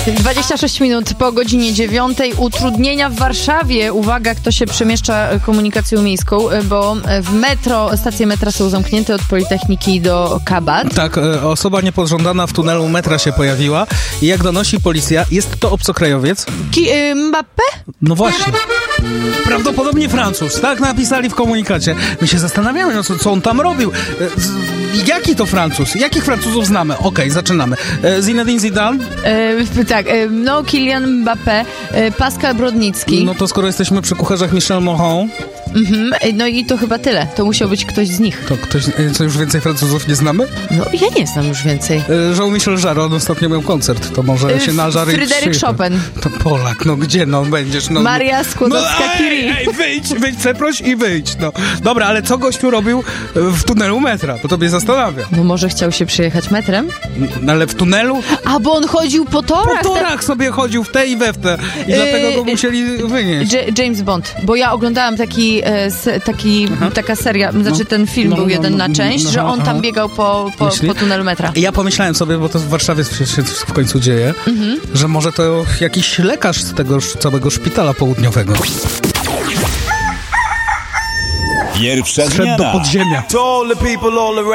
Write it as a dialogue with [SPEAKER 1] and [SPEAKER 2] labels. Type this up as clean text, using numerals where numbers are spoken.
[SPEAKER 1] 26 minut po godzinie 9. Utrudnienia w Warszawie. Uwaga, kto się przemieszcza komunikacją miejską, bo w metro, stacje metra są zamknięte od Politechniki do Kabat.
[SPEAKER 2] Tak, osoba niepożądana w tunelu metra się pojawiła i jak donosi policja, jest to obcokrajowiec.
[SPEAKER 1] Mbappé?
[SPEAKER 2] No właśnie. Prawdopodobnie Francuz, tak napisali w komunikacie. My się zastanawiamy, no co on tam robił. Jaki to Francuz? Jakich Francuzów znamy? Okej, zaczynamy. Zinedine Zidane?
[SPEAKER 1] Tak, no Kylian Mbappé, Pascal Brodnicki.
[SPEAKER 2] No to skoro jesteśmy przy kucharzach Michel Moron.
[SPEAKER 1] No i to chyba tyle. To musiał być ktoś z nich.
[SPEAKER 2] To ktoś, co już więcej Francuzów nie znamy?
[SPEAKER 1] No ja nie znam już więcej.
[SPEAKER 2] Jean-Michel Jarre, on ostatnio miał koncert, to może się nażarł.
[SPEAKER 1] Fryderyk Chopin.
[SPEAKER 2] To Polak, no gdzie no będziesz? No,
[SPEAKER 1] Maria Skłodowska-Curie.
[SPEAKER 2] Wyjdź, przeproś i wyjdź, no. Dobra, ale co gościu robił w tunelu metra? To tobie zastanawia.
[SPEAKER 1] No może chciał się przyjechać metrem?
[SPEAKER 2] Ale w tunelu?
[SPEAKER 1] A, bo on chodził po torach.
[SPEAKER 2] Po torach sobie chodził w te i we w te i dlatego go musieli wynieść.
[SPEAKER 1] James Bond, bo ja oglądałam taka seria, znaczy ten film był jeden na część, że on tam biegał po tunelu metra.
[SPEAKER 2] I ja pomyślałem sobie, bo to w Warszawie się w końcu dzieje, że może to jakiś lekarz z tego całego szpitala południowego.
[SPEAKER 3] Pierwsza
[SPEAKER 2] Wszedł do
[SPEAKER 3] zmiana.
[SPEAKER 2] podziemia.